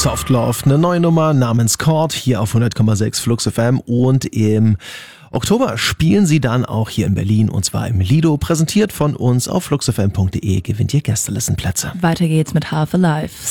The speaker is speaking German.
Soft Love, eine neue Nummer namens Chord hier auf 100,6 Flux FM und im Oktober spielen sie dann auch hier in Berlin und zwar im Lido, präsentiert von uns auf fluxfm.de gewinnt ihr Gästelistenplätze. Weiter geht's mit Half Alive.